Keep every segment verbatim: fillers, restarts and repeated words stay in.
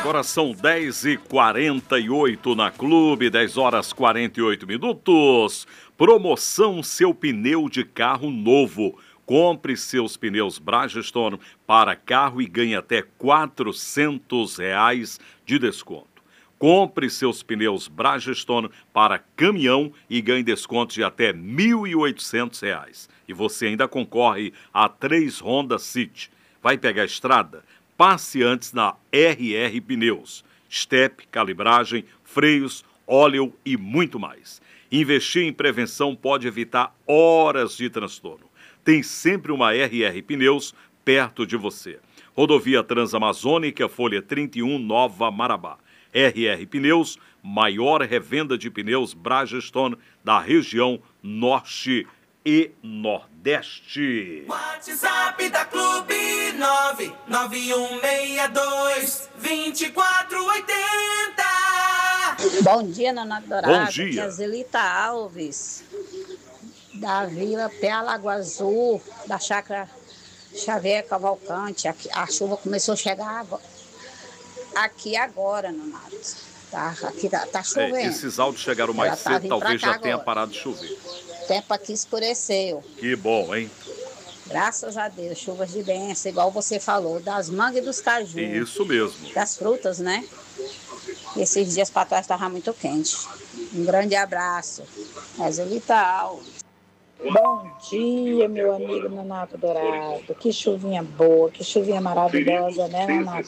Agora são dez e quarenta e oito na Clube, dez horas e quarenta e oito minutos. Promoção Seu Pneu de Carro Novo. Compre seus pneus Bridgestone para carro e ganhe até quatrocentos reais de desconto. Compre seus pneus Bridgestone para caminhão e ganhe desconto de até mil e oitocentos reais. E você ainda concorre a três Honda City. Vai pegar a estrada? Passe antes na R R Pneus. Step, calibragem, freios, óleo e muito mais. Investir em prevenção pode evitar horas de transtorno. Tem sempre uma R R Pneus perto de você. Rodovia Transamazônica, Folha trinta e um, Nova Marabá. R R Pneus, maior revenda de pneus Bridgestone da região Norte e Nordeste. WhatsApp da Clube nove nove um seis dois, dois quatro oito zero. Bom dia, Nonato Dourado. Bom dia. Aqui é a Zelita Alves, da Vila Pé Lagoa Azul, da Chácara Xavier Cavalcante. Aqui, a chuva começou a chegar aqui agora, Nonato. Tá, aqui tá, tá chovendo. É, esses áudios chegaram mais Ela tá cedo, talvez já agora. tenha parado de chover. O tempo aqui escureceu. Que bom, hein? Graças a Deus, chuvas de bênção, igual você falou, das mangas e dos caju. Isso mesmo. Das frutas, né? Esses dias para trás estava muito quente. Um grande abraço. É Zelita Alves. Bom dia, meu amigo Nonato Dourado. Que chuvinha boa, que chuvinha maravilhosa, né, Nonato?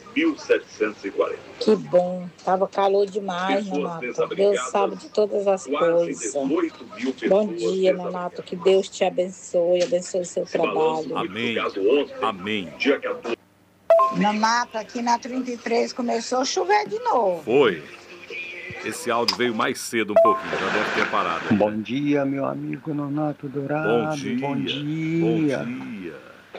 Que bom. Tava calor demais, Nonato. Deus sabe de todas as coisas. Bom dia, Nonato. Que Deus te abençoe, abençoe seu trabalho. Amém. Amém. Nonato, aqui na trinta e três começou a chover de novo. Foi. Esse áudio veio mais cedo um pouquinho, já deve ter parado. Né? Bom dia, meu amigo Nonato Dourado. Bom dia. Bom dia. Bom dia.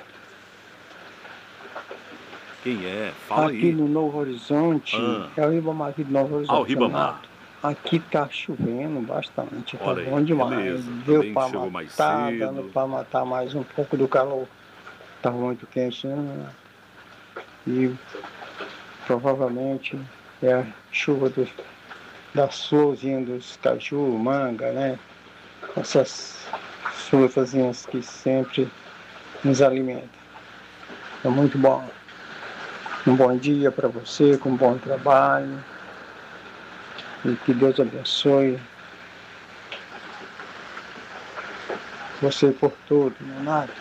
Quem é? Fala aqui aí. no Novo Horizonte, ah. é o Ribamar aqui do Novo Horizonte. Ah, o Ribamar. Aqui tá chovendo bastante, tá Olha bom aí, demais. beleza. Deu pra chegou mais matar, cedo. dando pra matar mais um pouco do calor. Tava muito quente, né? E provavelmente é a chuva do das florzinhas dos caju, manga, né? Essas frutazinhas que sempre nos alimentam. É muito bom. Um bom dia para você, com um bom trabalho. E que Deus abençoe você por tudo, Nonato.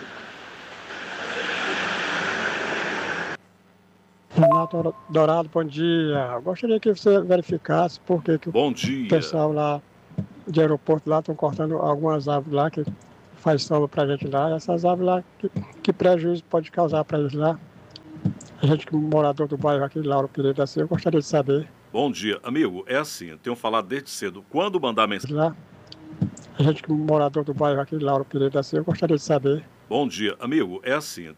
Nonato Dourado, bom dia. Gostaria que você verificasse por que bom dia. O pessoal lá de aeroporto lá estão cortando algumas árvores lá que faz sombra pra gente lá. E essas árvores lá, que, que prejuízo pode causar para eles lá? A gente que é morador do bairro aqui, Lauro Pereira, assim, eu gostaria de saber. Bom dia, amigo. É assim, eu tenho falado desde cedo. Quando mandar mensagem lá, a gente que é morador do bairro aqui, Lauro Pereira, assim, eu gostaria de saber. Bom dia, amigo. É assim,